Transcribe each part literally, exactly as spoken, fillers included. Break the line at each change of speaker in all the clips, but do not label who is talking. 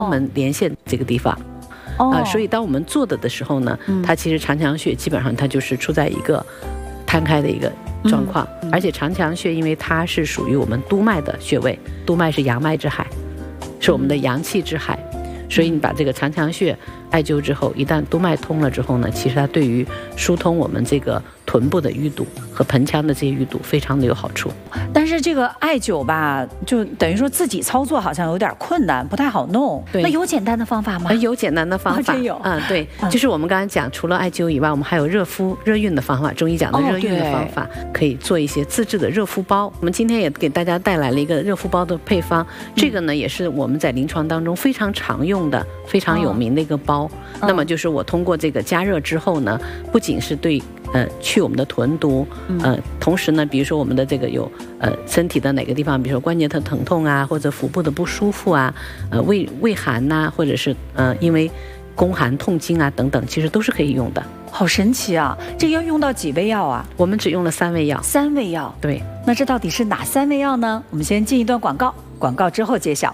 门连线这个地方。啊、呃，所以当我们做的的时候呢，它其实长强穴基本上它就是处在一个摊开的一个状况，嗯、而且长强穴因为它是属于我们督脉的穴位，督脉是阳脉之海，是我们的阳气之海，所以你把这个长强穴艾灸之后，一旦督脉通了之后呢，其实它对于疏通我们这个臀部的淤堵和盆腔的这些淤堵非常的有好处。
但是这个艾灸吧，就等于说自己操作好像有点困难，不太好弄。那有简单的方法吗？
有简单的方法，
哦、真有。
嗯，对，就是我们刚才讲，除了艾灸以外，我们还有热敷、热熨的方法。中医讲的热熨的方法，哦、可以做一些自制的热敷包。我们今天也给大家带来了一个热敷包的配方，这个呢也是我们在临床当中非常常用的、非常有名的一个包。哦、那么就是我通过这个加热之后呢，不仅是对呃去我们的臀毒，呃，同时呢，比如说我们的这个有呃身体的哪个地方，比如说关节的疼痛啊，或者腹部的不舒服啊，呃胃胃寒呐、啊，或者是呃因为宫寒痛经啊等等，其实都是可以用的。
好神奇啊！这个要用到几味药啊？
我们只用了三味药。
三味药。
对。
那这到底是哪三味药呢？我们先进一段广告，广告之后揭晓。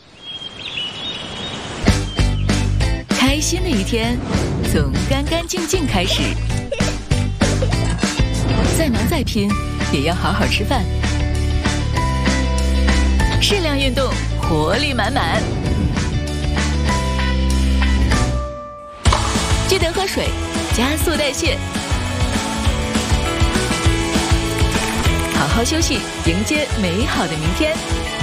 开心的一天从干干净净开始，再忙再拼也要好好吃饭，适量运动，活力满满。记得喝水，加速代谢，好好休息，迎接美好的明天。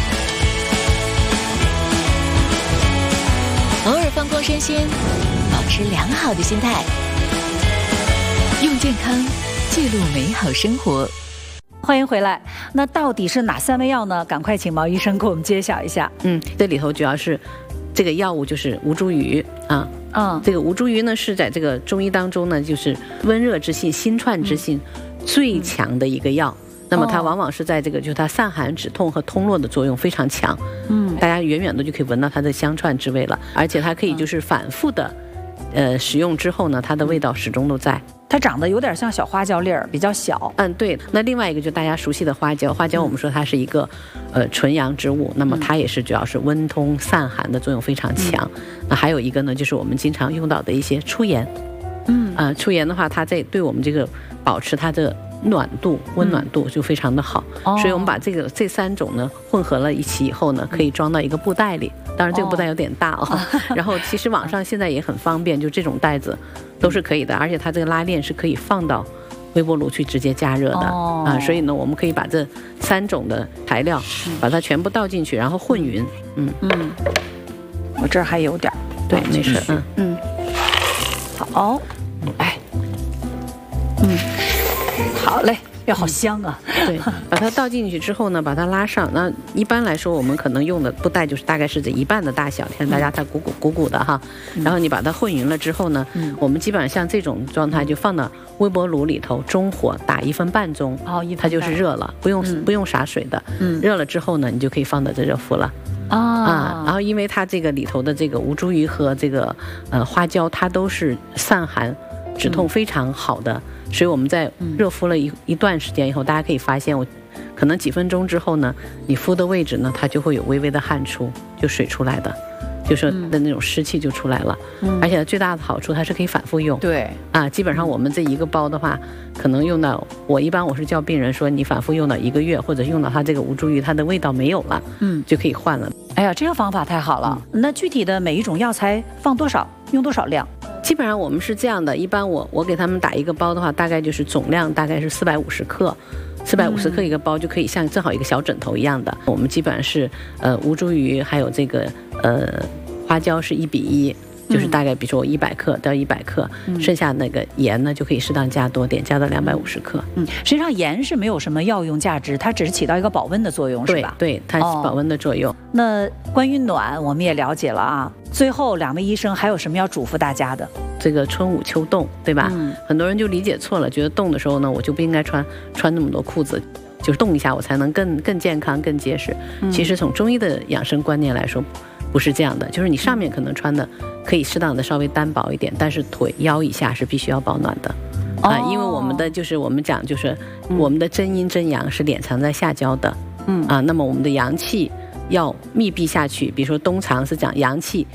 偶尔放空身心，保持良好的心态，用健康记录美好生活。
欢迎回来。那到底是哪三味药呢？赶快请毛医生给我们揭晓一下。
嗯，这里头主要是这个药物就是吴茱萸啊。嗯，这个吴茱萸呢是在这个中医当中呢，就是温热之性、心串之性最强的一个药。嗯，那么它往往是在这个，就是它散寒止痛和通络的作用非常强。嗯，大家远远的就可以闻到它的香串之味了，而且它可以就是反复的，呃，使用之后呢，它的味道始终都在。
它长得有点像小花椒粒儿，比较小。
嗯，对。那另外一个就大家熟悉的花椒，花椒我们说它是一个，呃，纯阳之物，那么它也是主要是温通散寒的作用非常强。嗯，那还有一个呢，就是我们经常用到的一些粗盐。嗯，啊、呃，粗盐的话，它在对我们这个保持它的暖度、温暖度就非常的好。嗯，所以我们把这个这三种呢混合了一起以后呢，可以装到一个布袋里。当然这个布袋有点大哦。然后其实网上现在也很方便，就这种袋子都是可以的，而且它这个拉链是可以放到微波炉去直接加热的。哦，啊，所以呢，我们可以把这三种的材料把它全部倒进去，然后混匀。嗯嗯，
我这儿还有点，
对，没事。嗯嗯，
好，哎，嗯，好嘞。这好香啊！
对，把它倒进去之后呢，把它拉上。那一般来说，我们可能用的布袋就是大概是这一半的大小，看大家它鼓鼓鼓鼓的哈。然后你把它混匀了之后呢，嗯，我们基本上像这种状态就放到微波炉里头，中火打一分半钟，哦，它就是热了，不用、嗯、不用洒水的。嗯，热了之后呢，你就可以放到这热敷了。啊, 啊，然后因为它这个里头的这个吴茱萸和这个呃花椒，它都是散寒止痛非常好的。嗯，所以我们在热敷了一一段时间以后，大家可以发现，我可能几分钟之后呢，你敷的位置呢，它就会有微微的汗出，就水出来的，就是的那种湿气就出来了。嗯，而且最大的好处，它是可以反复用。
对，
啊，基本上我们这一个包的话，可能用到我一般我是叫病人说，你反复用到一个月，或者用到它这个吴茱萸它的味道没有了，嗯，就可以换了。
哎呀，这个方法太好了。嗯，那具体的每一种药材放多少，用多少量？
基本上我们是这样的，一般我我给他们打一个包的话，大概就是总量大概是四百五十克，四百五十克一个包就可以像正好一个小枕头一样的。我们基本上是呃吴茱萸还有这个呃花椒是一比一，就是大概比如说我一百克到一百克，嗯，剩下那个盐呢就可以适当加多点，加到两百五十克。
嗯，实际上盐是没有什么药用价值，它只是起到一个保温的作用，是吧？
对，对，它是保温的作用。哦，
那关于暖我们也了解了啊，最后两位医生还有什么要嘱咐大家的？
这个春捂秋冻，对吧？嗯，很多人就理解错了，觉得冻的时候呢，我就不应该穿穿那么多裤子，就是冻一下我才能更更健康、更结实。嗯，其实从中医的养生观念来说，不是这样的，就是你上面可能穿的可以适当的稍微单薄一点，但是腿腰以下是必须要保暖的。哦，啊，因为我们的就是我们讲就是我们的真阴真阳是敛藏在下焦的。嗯，啊，那么我们的阳气要密闭下去，比如说冬藏是讲阳气